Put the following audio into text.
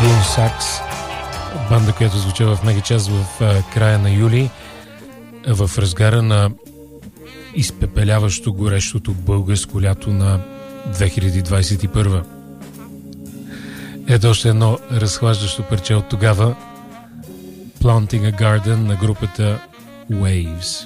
Sax, банда, която звуча в Мегачас в края на юли, в разгара на изпепеляващо горещото българско лято на 2021. Ето още едно разхлаждащо парче от тогава, Planting a Garden на групата Waves.